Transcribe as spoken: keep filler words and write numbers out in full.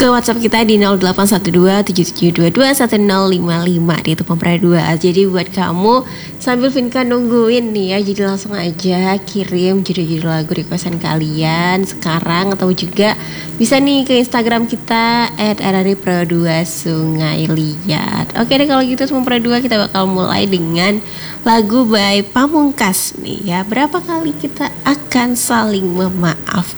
ke WhatsApp kita di nol delapan satu dua tujuh tujuh dua dua satu nol lima lima di itu Pempera dua. Jadi buat kamu sambil Vinka nungguin nih ya, jadi langsung aja kirim judul-judul lagu requestan kalian sekarang, atau juga bisa nih ke Instagram kita et r r i pro dua Sungai Liat. Oke deh, kalau gitu Pempera dua kita bakal mulai dengan lagu by Pamungkas nih ya. Berapa kali kita akan saling memaafkan?